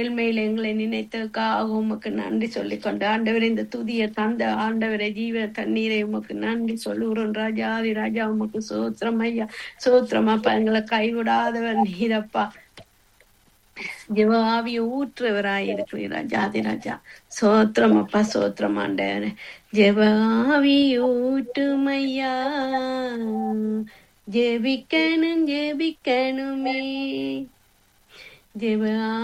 மேல் எங்களை நினைத்ததுக்காக உமக்கு நன்றி சொல்லிக்கொண்டு ஆண்டவரே இந்த துதிய தந்த ஆண்டவரை ஜீவ தண்ணீரை உமக்கு நன்றி சொல்லுகிறோம். ராஜாதி ராஜா உமக்கு சோத்திரம் ஐயா, சோத்திரமாப்பா. எங்களை கைவிடாதவர் நீரப்பா. ஜீவ ஆவிய ஊற்றுவராய் இருக்கிறீர் ராஜாதி ராஜா. சோத்திரம் அப்பா, சோத்திரம் ஆண்டவரே. ஜெப ஆவி ஊட்டுமையா, ஜெபிக்கணும் ஜெபிக்கணுமே. ஜெப